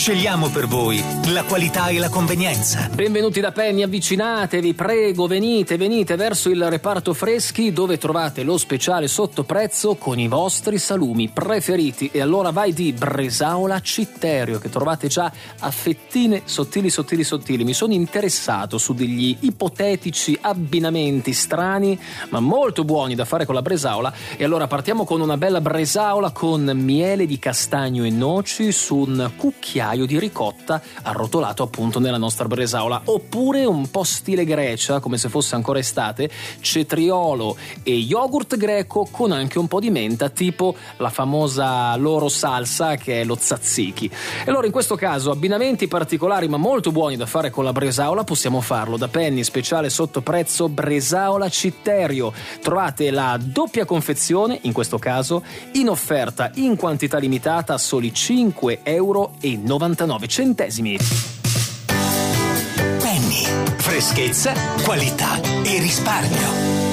Scegliamo per voi la qualità e la convenienza. Benvenuti da Penny, avvicinatevi, prego, venite verso il reparto freschi dove trovate lo speciale sottoprezzo con i vostri salumi preferiti. E allora vai di Bresaola Citterio, che trovate già a fettine sottili. Mi sono interessato su degli ipotetici abbinamenti strani ma molto buoni da fare con la bresaola, e allora partiamo con una bella bresaola con miele di castagno e noci su un cucchiaio di ricotta arrotolato appunto nella nostra bresaola, oppure un po' stile Grecia, come se fosse ancora estate, cetriolo e yogurt greco con anche un po' di menta, tipo la famosa loro salsa che è lo tzatziki. E allora in questo caso abbinamenti particolari ma molto buoni da fare con la bresaola possiamo farlo da Penny, speciale sottoprezzo Bresaola Citterio. Trovate la doppia confezione, in questo caso in offerta in quantità limitata a soli €5,99. Penny, freschezza, qualità e risparmio.